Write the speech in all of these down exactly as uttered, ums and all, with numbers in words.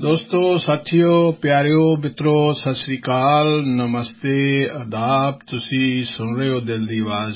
दोस्तों, साथियों, प्यारिओ, मित्रों, सत श्री अकाल, नमस्ते, आदाब। ਤੁਸੀਂ ਸੁਣ ਰਹੇ ਹੋ ਦਿਲ ਦੀ ਆਵਾਜ਼।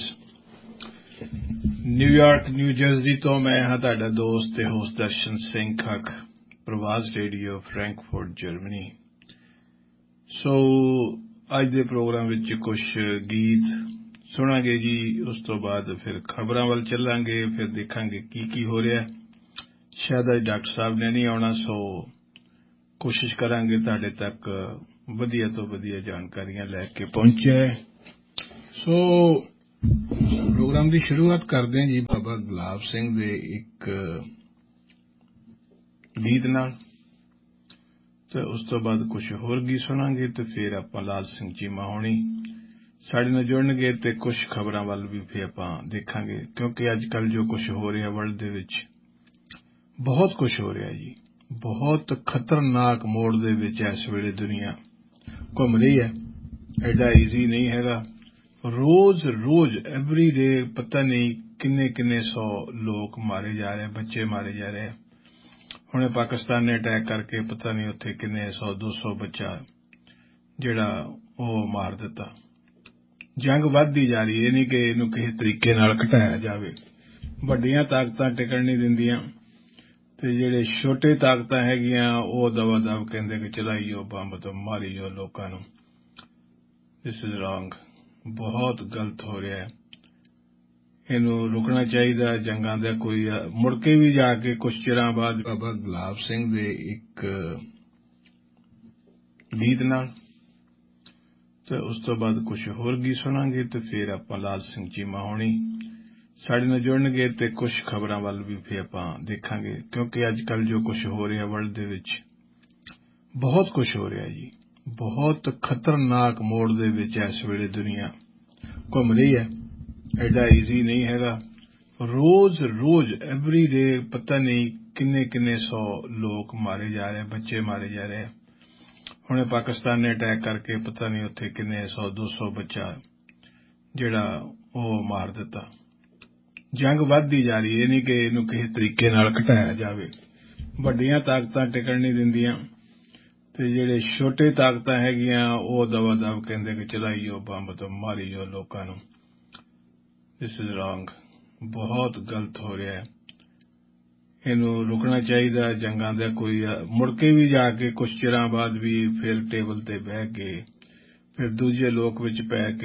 ਨਿਊਯਾਰਕ, ਨਿਊ ਜਰਸੀ ਤੋਂ ਮੈਂ ਹਾਂ ਤੁਹਾਡਾ ਦੋਸਤ ਤੇ ਹੋਸਟ ਦਰਸ਼ਨ ਸਿੰਘ ਖੱਖ, ਪ੍ਰਵਾਸ ਰੇਡੀਓ, ਫਰੈਂਕਫਰਟ, ਜਰਮਨੀ। ਸੋ ਅੱਜ ਦੇ ਪ੍ਰੋਗਰਾਮ ਵਿੱਚ ਕੁਝ ਗੀਤ ਸੁਣਾਂਗੇ ਜੀ। ਉਸ ਤੋਂ ਬਾਅਦ ਫਿਰ ਖਬਰਾਂ ਵੱਲ ਚੱਲਾਂਗੇ, ਫਿਰ ਦੇਖਾਂਗੇ ਕੀ ਕੀ ਹੋ ਰਿਹਾ। ਸ਼ਾਇਦ ਅੱਜ ਡਾਕਟਰ ਸਾਹਿਬ ਨੇ ਨਹੀਂ ਆਉਣਾ, ਸੋ ਕੋਸ਼ਿਸ਼ ਕਰਾਂਗੇ ਤੁਹਾਡੇ ਤੱਕ ਵਧੀਆ ਤੋਂ ਵਧੀਆ ਜਾਣਕਾਰੀਆਂ ਲੈ ਕੇ ਪਹੁੰਚੇ। ਸੋ ਪ੍ਰੋਗਰਾਮ ਦੀ ਸ਼ੁਰੂਆਤ ਕਰਦੇ ਹਾਂ ਜੀ ਬਾਬਾ ਗੁਲਾਬ ਸਿੰਘ ਦੇ ਇੱਕ ਗੀਤ ਨਾਲ, ਤੇ ਉਸ ਤੋਂ ਬਾਅਦ ਕੁਝ ਹੋਰ ਗੀਤ ਸੁਣਾਂਗੇ, ਤੇ ਫਿਰ ਆਪਾਂ ਲਾਲ ਸਿੰਘ ਚੀਮਾ ਹੋਣੀ ਸਾਡੇ ਨਾਲ ਜੁੜਨਗੇ, ਤੇ ਕੁਝ ਖਬਰਾਂ ਵੱਲ ਵੀ ਫਿਰ ਆਪਾਂ ਦੇਖਾਂਗੇ, ਕਿਉਂਕਿ ਅੱਜ ਕੱਲ੍ਹ ਜੋ ਕੁਝ ਹੋ ਰਿਹਾ ਵਰਲਡ ਦੇ ਵਿੱਚ ਬਹੁਤ ਕੁਝ ਹੋ ਰਿਹਾ ਜੀ। ਬਹੁਤ ਖਤਰਨਾਕ ਮੋੜ ਦੇ ਵਿੱਚ ਇਸ ਵੇਲੇ ਦੁਨੀਆ ਘੁੰਮ ਰਹੀ ਹੈ। ਐਡਾ ਈਜ਼ੀ ਨਹੀਂ ਹੈਗਾ। ਰੋਜ਼ ਰੋਜ਼ ਐਵਰੀ ਡੇ ਪਤਾ ਨਹੀਂ ਕਿੰਨੇ ਕਿੰਨੇ ਸੌ ਲੋਕ ਮਾਰੇ ਜਾ ਰਹੇ, ਬੱਚੇ ਮਾਰੇ ਜਾ ਰਹੇ। ਹੁਣੇ ਪਾਕਿਸਤਾਨ ਨੇ ਅਟੈਕ ਕਰਕੇ ਪਤਾ ਨਹੀਂ ਉੱਥੇ ਕਿੰਨੇ ਸੌ ਦੋ ਸੌ ਬੱਚਾ ਜਿਹੜਾ ਉਹ ਮਾਰ ਦਿੱਤਾ। ਜੰਗ ਵੱਧਦੀ ਜਾ ਰਹੀ। ਇਹ ਨਹੀਂ ਕਿ ਇਹਨੂੰ ਕਿਸੇ ਤਰੀਕੇ ਨਾਲ ਘਟਾਇਆ ਜਾਵੇ। ਵੱਡੀਆਂ ਤਾਕਤਾਂ ਟਿਕਣ ਨਹੀਂ ਦਿੰਦੀਆਂ, ਤੇ ਜਿਹੜੇ ਛੋਟੇ ਤਾਕਤਾਂ ਹੈਗੀਆਂ ਉਹ ਦਵਾ ਦਵ ਕਹਿੰਦੇ ਕਿ ਚਲਾਈਓ ਬੰਬ ਤੋਂ ਮਾਰੀਓ ਲੋਕਾਂ ਨੂੰ। This is wrong. ਬਹੁਤ ਗਲਤ ਹੋ ਰਿਹਾ ਹੈ। ਇਹਨੂੰ ਰੁਕਣਾ ਚਾਹੀਦਾ। ਜੰਗਾਂ ਦਾ ਕੋਈ ਮੁੜ ਕੇ ਵੀ ਜਾ ਕੇ ਕੁਝ ਚਿਰਾਂ ਬਾਅਦ ਬਾਬਾ ਗੁਲਾਬ ਸਿੰਘ ਦੇ ਇੱਕ ਗੀਤ ਨਾਲ, ਤੇ ਉਸ ਤੋਂ ਬਾਅਦ ਕੁਝ ਹੋਰ ਗੀਤ ਸੁਣਾਂਗੇ, ਤੇ ਫਿਰ ਆਪਾਂ ਲਾਲ ਸਿੰਘ ਚੀਮਾ ਹੋਣੀ ਸਾਡੇ ਨਾਲ ਜੁੜਨਗੇ, ਤੇ ਕੁਝ ਖਬਰਾਂ ਵੱਲ ਵੀ ਫਿਰ ਆਪਾਂ ਦੇਖਾਂਗੇ, ਕਿਉਂਕਿ ਅੱਜ ਕੱਲ੍ਹ ਜੋ ਕੁਝ ਹੋ ਰਿਹਾ ਵਰਲਡ ਦੇ ਵਿੱਚ ਬਹੁਤ ਕੁਝ ਹੋ ਰਿਹਾ ਜੀ। ਬਹੁਤ ਖਤਰਨਾਕ ਮੋੜ ਦੇ ਵਿੱਚ ਇਸ ਵੇਲੇ ਦੁਨੀਆ ਘੁੰਮ ਰਹੀ ਹੈ। ਐਡਾ ਈਜ਼ੀ ਨਹੀਂ ਹੈਗਾ। ਰੋਜ਼ ਰੋਜ਼ ਐਵਰੀ ਡੇ ਪਤਾ ਨਹੀਂ ਕਿੰਨੇ ਕਿੰਨੇ ਸੌ ਲੋਕ ਮਾਰੇ ਜਾ ਰਹੇ, ਬੱਚੇ ਮਾਰੇ ਜਾ ਰਹੇ। ਹੁਣੇ ਪਾਕਿਸਤਾਨ ਨੇ ਅਟੈਕ ਕਰਕੇ ਪਤਾ ਨਹੀਂ ਉੱਥੇ ਕਿੰਨੇ ਸੌ ਦੋ ਸੌ ਬੱਚਾ ਜਿਹੜਾ ਉਹ ਮਾਰ ਦਿੱਤਾ। ਜੰਗ ਵੱਧਦੀ ਜਾ ਰਹੀ। ਇਹ ਨਹੀਂ ਕਿ ਇਹਨੂੰ ਕਿਸੇ ਤਰੀਕੇ ਨਾਲ ਘਟਾਇਆ ਜਾਵੇ। ਵੱਡੀਆਂ ਤਾਕਤਾਂ ਟਿਕਣ ਨਹੀਂ ਦਿੰਦੀਆਂ, ਤੇ ਜਿਹੜੇ ਛੋਟੇ ਤਾਕਤਾਂ ਹੈਗੀਆਂ ਉਹ ਦਵਾ ਦਵ ਕਹਿੰਦੇ ਕਿ ਚਲਾਈਓ ਬੰਬ ਤੋਂ ਮਾਰੀਓ ਲੋਕਾਂ ਨੂੰ। This is wrong. ਬਹੁਤ ਗਲਤ ਹੋ ਰਿਹਾ ਹੈ। ਇਹਨੂੰ ਰੁਕਣਾ ਚਾਹੀਦਾ। ਜੰਗਾਂ ਦਾ ਕੋਈ ਮੁੜ ਕੇ ਵੀ ਜਾ ਕੇ ਕੁਝ ਚਿਰਾਂ ਬਾਅਦ ਵੀ ਫਿਰ ਟੇਬਲ ਤੇ ਬਹਿ ਕੇ ਫਿਰ ਦੂਜੇ ਲੋਕ ਵਿੱਚ ਪੈ ਕੇ